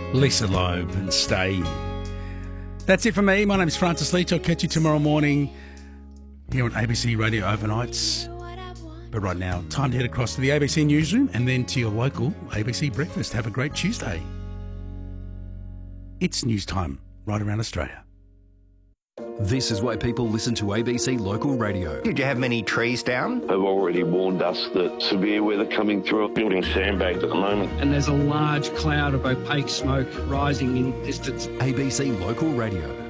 Lisa Loeb and Stay. That's it from me. My name is Francis Leach. I'll catch you tomorrow morning here on ABC Radio Overnights. But right now, time to head across to the ABC Newsroom and then to your local ABC Breakfast. Have a great Tuesday. It's news time right around Australia. This is why people listen to ABC Local Radio. Did you have many trees down? They've already warned us that severe weather coming through, building sandbags at the moment. And there's a large cloud of opaque smoke rising in distance. ABC Local Radio.